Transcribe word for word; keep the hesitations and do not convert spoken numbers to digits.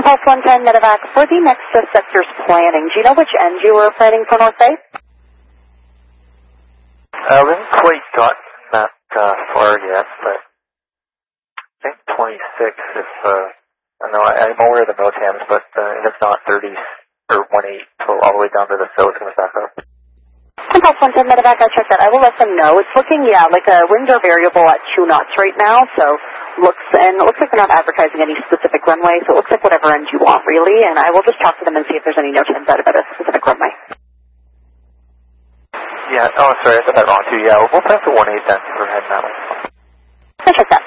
Impulse one ten Medevac, for the next uh, sector's planning, do you know which end you were planning for North Bay? Uh, we haven't quite gotten that uh, far yet, but I think twenty-six if, uh, I know I, I'm aware of the NOTAMs, but uh, if not thirty or one eight, so all the way down to the south and back up. Impulse one ten Medevac, I checked that. I will let them know. It's looking, yeah, like a winds are variable at two knots right now, so looks, and it looks like they're not advertising any specific runway, so it looks like whatever end you want, really, and I will just talk to them and see if there's any NOTAMs out about a specific runway. Yeah, oh, sorry, I said that wrong too. Yeah, we'll pass the one eight then for heading that way. I checked that.